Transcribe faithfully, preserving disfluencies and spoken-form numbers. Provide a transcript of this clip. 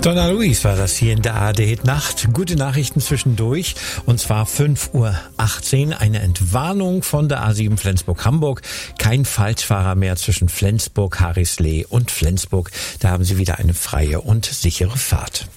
Donna Luis war das hier in der A R D Hit Nacht. Gute Nachrichten zwischendurch. Und zwar fünf Uhr achtzehn. Eine Entwarnung von der A sieben Flensburg-Hamburg. Kein Falschfahrer mehr zwischen Flensburg, Harrislee und Flensburg. Da haben Sie wieder eine freie und sichere Fahrt.